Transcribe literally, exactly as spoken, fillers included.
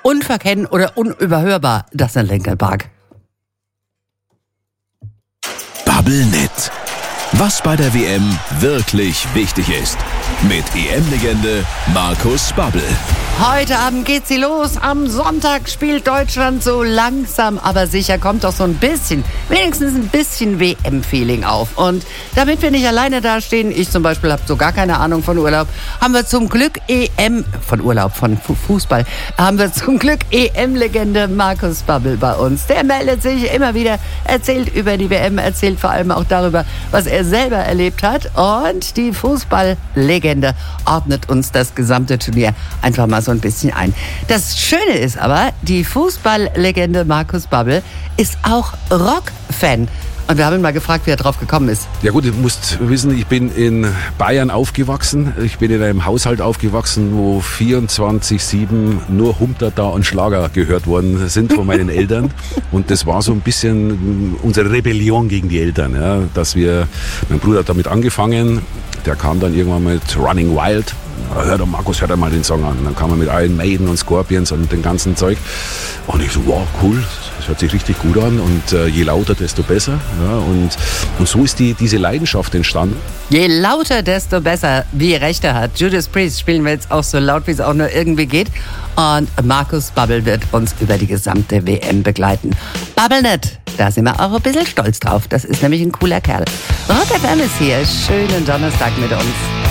unverkennen oder unüberhörbar, das ist ein Linkin Park. Bubblenet. Was bei der W M wirklich wichtig ist. Mit E M-Legende Markus Babbel. Heute Abend geht sie los. Am Sonntag spielt Deutschland so langsam, aber sicher kommt doch so ein bisschen, wenigstens ein bisschen W M-Feeling auf. Und damit wir nicht alleine dastehen, ich zum Beispiel habe so gar keine Ahnung von Urlaub, haben wir zum Glück E M, von Urlaub, von Fußball, haben wir zum Glück E M-Legende Markus Babbel bei uns. Der meldet sich immer wieder, erzählt über die W M, erzählt vor allem auch darüber, was er selber erlebt hat. Und die Fußballlegende ordnet uns das gesamte Turnier einfach mal so ein bisschen ein. Das Schöne ist aber, die Fußballlegende Markus Babbel ist auch Rock-Fan. Und wir haben ihn mal gefragt, wie er drauf gekommen ist. Ja gut, du musst wissen, ich bin in Bayern aufgewachsen. Ich bin in einem Haushalt aufgewachsen, wo vierundzwanzig sieben nur Humterda und Schlager gehört worden sind von meinen Eltern. Und das war so ein bisschen unsere Rebellion gegen die Eltern. Ja, dass wir, mein Bruder hat damit angefangen, der kam dann irgendwann mit Running Wild. Hör doch, Markus, hör doch mal den Song an. Und dann kam er mit Iron Maiden und Scorpions und dem ganzen Zeug. Und ich so, wow, cool, das hört sich richtig gut an. Und äh, je lauter, desto besser. Ja, und, und so ist die, diese Leidenschaft entstanden. Je lauter, desto besser, wie recht er hat. Judas Priest spielen wir jetzt auch so laut, wie es auch nur irgendwie geht. Und Markus Babbel wird uns über die gesamte W M begleiten. Bubblenet, da sind wir auch ein bisschen stolz drauf. Das ist nämlich ein cooler Kerl. Rock F M ist hier. Schönen Donnerstag mit uns.